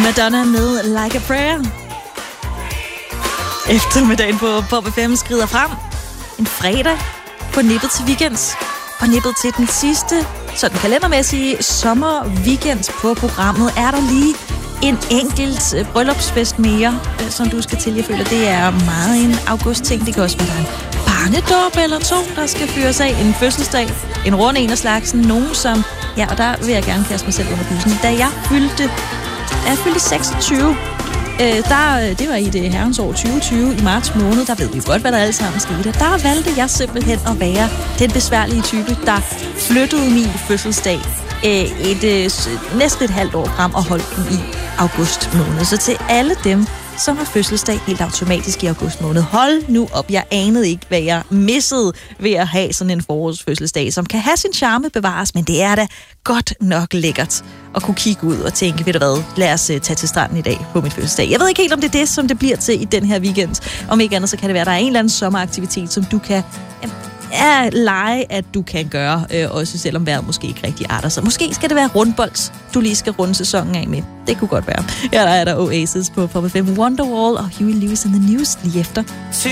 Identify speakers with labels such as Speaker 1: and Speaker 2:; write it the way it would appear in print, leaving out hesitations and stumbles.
Speaker 1: Madonna med Like a Prayer. Eftermiddagen på Pop FM skrider frem. En fredag på nippet til weekends. Og nippet til den sidste, sådan kalendermæssige sommerweekend på programmet, er der lige en enkelt bryllupsfest mere, som du skal til. Jeg føler, det er meget en august-ting. Det kan også være, der er en barnedåb eller to, der skal fyres af. En fødselsdag, en rund en af slagsen. Nogen som, ja, og der vil jeg gerne kaste mig selv under bussen. Da jeg fyldte 26, det var i det herrens år 2020 i marts måned, der ved vi godt, hvad der alle sammen skete. Der valgte jeg simpelthen at være den besværlige type, der flyttede min fødselsdag næsten et halvt år frem og holdt den i august måned. Så til alle dem, som har fødselsdag helt automatisk i august måned, hold nu op, jeg anede ikke, hvad jeg missede ved at have sådan en forårsfødselsdag, som kan have sin charme bevares, men det er da godt nok lækkert at kunne kigge ud og tænke, ved du hvad, lad os tage til stranden i dag på min fødselsdag. Jeg ved ikke helt, om det er det, som det bliver til i den her weekend. Om ikke andet, så kan det være, at der er en eller anden sommeraktivitet, som du kan lege, at du kan gøre, også selvom vejret måske ikke rigtig arter sig. Måske skal det være rundbold, du lige skal runde sæsonen af med. Det kunne godt være. Ja, der er der Oasis på Pop FM, Wonderwall og Huey Lewis and the News lige efter.